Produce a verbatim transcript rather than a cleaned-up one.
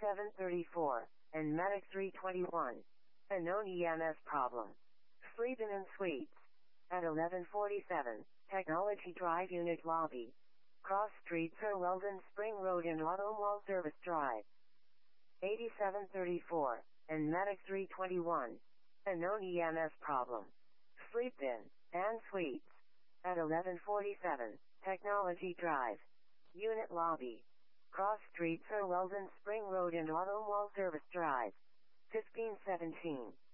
eighty-seven thirty-four, and Medic three twenty-one. A known E M S problem. Sleeping in suites. At eleven forty-seven, Technology Drive Unit Lobby. Cross Street Sir Weldon Spring Road in Auto Mall Service Drive. eighty-seven thirty-four, and Medic three twenty-one. A known E M S problem. Sleep in, and suites. At eleven forty-seven, Technology Drive. Unit Lobby. Cross Street Sir Weldon Spring Road in Auto Mall Service Drive. fifteen seventeen.